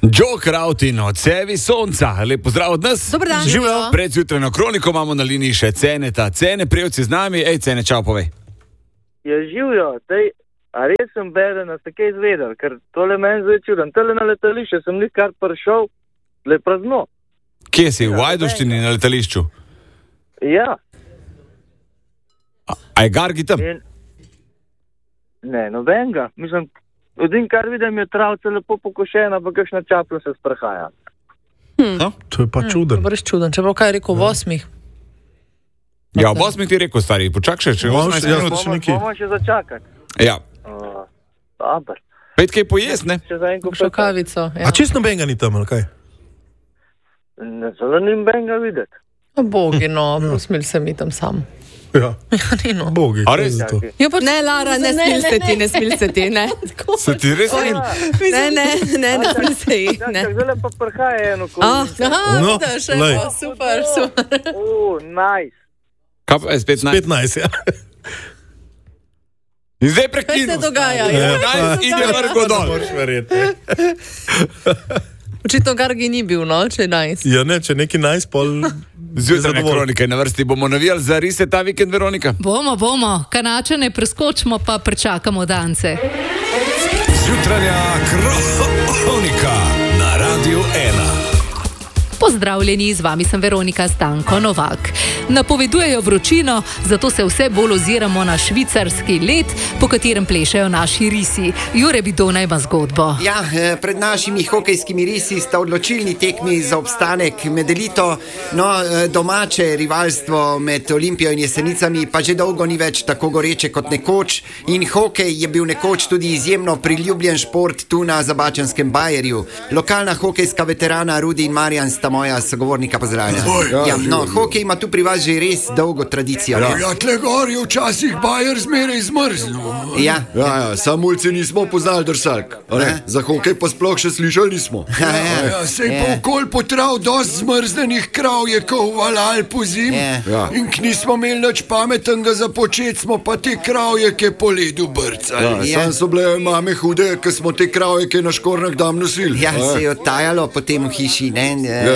Joe Krautin od Cevi Sonca. Lep pozdrav od nas. Dobar dan. Živijo. Pred jutranjo kroniko imamo na liniji še Ceneta. Cene, prijevci z nami. Ej, Cene, čau, povej. Ja, živijo. A res sem beden, da ste kaj izvedeli, ker tole meni zdaj čudem. Tole na letališče sem kar prišel, le prazno. Kje si? V Ajdovštini na letališču? Ja. A je Gargi tam? Ne, nobenega. Mislim, odin kar vidim je travce lepo pokošena, pa kakšna čapla se sprehaja. No, to je pa čuden. To je res čuden. Če bo kaj rekel v 8. Ja, v 8 ti rekel, stari, počakaj še 18 minut. Bomo še začakati. Ja. Dobar. Pet kaj pojest, ne? Še kavico. Ja. A čisto nobenega ni tam, ali kaj? Ne, zelo ni nobenega videti. Bogi, no, prosmil se mi tam sam. Ja. Ja, ni no. Bogi. A res? Ne, Lara, ne smil se ti, ne. Se ti res ne? Ne smil se ji, ne. Zdaj pa prhaja eno kolo. No, Še lej. super. Nice. Kaj pa je spet 15, ja. In zdaj Kaj prekinil. se dogaja? In je vrgo dol. Moraš verjeti. Očitno Gargi ni bil, no, če 11. Ja, ne, če neki najspol... Zjutraj kronike na vrsti. Bomo navijali za rise ta vikend, Veronika? Bomo. Kanačane preskočimo, pa prečakamo dance. Zjutranja kronika na Radiu 1. Pozdravljeni, z vami sem Veronika Stanko Novak. Napovedujejo vročino, zato se vse bolj oziramo na švicarski led, po katerem plešejo naši risi. Jure Bidona ima zgodbo. Ja, pred našimi hokejskimi risi sta odločilni tekmi za obstanek med elito. No, domače rivalstvo med Olimpijo in Jesenicami pa že dolgo ni več tako goreče kot nekoč. In hokej je bil nekoč tudi izjemno priljubljen šport tu na zabačanskem Bajerju. Lokalna hokejska veterana Rudi in Marjan sta moja sogovornika, pozdravljena. Ja, no, hokej ima tu pri vas že res dolgo tradicijo. Ja, tle gor je včasih Bajer zmeraj zmrznil. Ja. Samulci nismo poznali drsalk. Za hokej pa sploh še slišali nismo. Sej pa okol potrav dost zmrznenih krav je koval po zim in k nismo imeli nič pametnega za počet, smo pa te kravje, ki po ledu brcali. Sam so bile mame hude, ki smo te kravje, ki na škornah dam nosili. Ja, se je odtajalo potem v hiši, ne?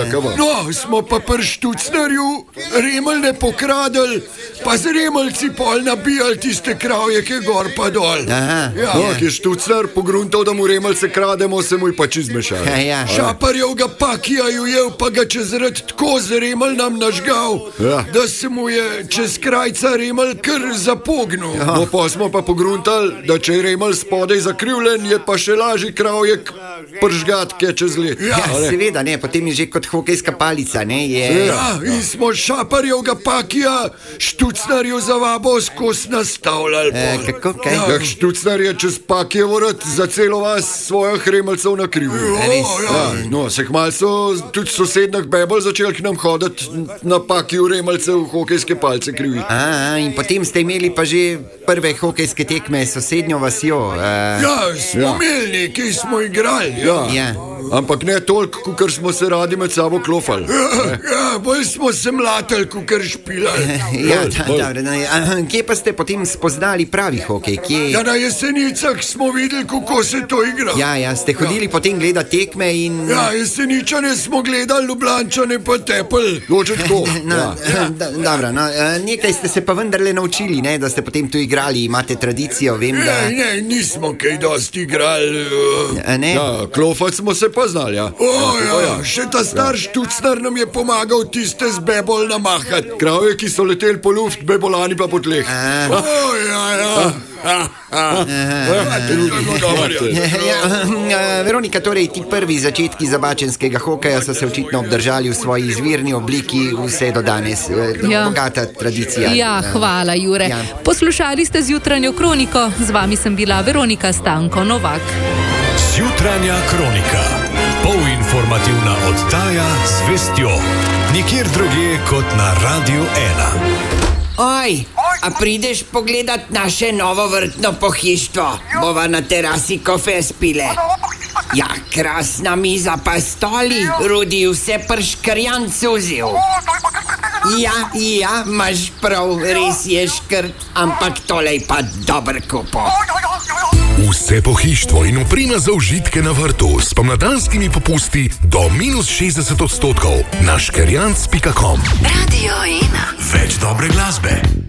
No, smo pa pri Štucnerju remeljne pokradili, pa z remeljci pol nabijali tiste kravje, ki gor pa dol. Ki je Štucner pogruntal, da mu remeljce krademo, se mu je pač izmešal. Šaparjev ga pakija ujel, pa ga čez rad tako z remelj nam nažgal, da se mu je čez krajca remelj kar zapognil. No, pa smo pa pogruntali, da če je remelj spodaj zakrivljen, je pa še lažji kravje pržgat, ki je čez let. Ja, seveda, ne, potem je že kot hokejska palica, ne, je... Ja, in smo Šaparjevga pakija Štucnarju za vabo skos nastavljali. Kako, kaj? Ja, Štucnar je čez pakijevo rad za celo vas svojih remeljcev nakrivil. No, se kmalu so tudi sosednak bebol začeli k nam hoditi na pakiju remeljcev hokejske palce kriviti. In potem ste imeli pa že prve hokejske tekme s sosednjo vasjo. Ja, smo imeli, nekaj smo igrali. Ja. Ampak ne toliko, kukor smo se radi med sabo klofali. Ja, bolj smo se mlatili, kukor špilali. Ja, dobro. Kje pa ste potem spoznali pravi hokej? Ja, na Jesenicah smo videli, kako se to igra. Ja, ste hodili potem gledati tekme in... Ja, Jeseničane smo gledali, Ljubljančane pa tepel. Loče tako. Dobro, nekaj ste se pa vendarle naučili, ne, da ste potem tu igrali, imate tradicijo, vem, da... Ne, nismo kaj dosti igrali. Ne? Ja, klofati smo se pa znali, ja. Še ta star Štucnar nam je pomagal tiste z bebol namahati. Kravje, ki so leteli po luft, bebolani pa po tleh. Veronika, torej ti prvi začetki zabačenskega hokeja so se očitno obdržali v svoji izvirni obliki vse do danes. Bogata tradicija. Ja, hvala, Jure. Poslušali ste zjutranjo kroniko, z vami sem bila Veronika Stanko Novak. Zjutranja kronika. Polinformativna oddaja z vestjo. Nikjer drugje kot na Radiu 1. Oj, a prideš pogledat naše novo vrtno pohištvo? Bova na terasi kofe spile. Ja, krasna miza pa stoli, Rudi vse prškrjan suzil. Ja, imaš prav, res je škrt, ampak tolej pa dober kupo. V Vse pohištvo in oprema za užitke na vrtu s pomladanskimi popusti do -60% na škerjanc.com. Radio 1. Več dobre glasbe.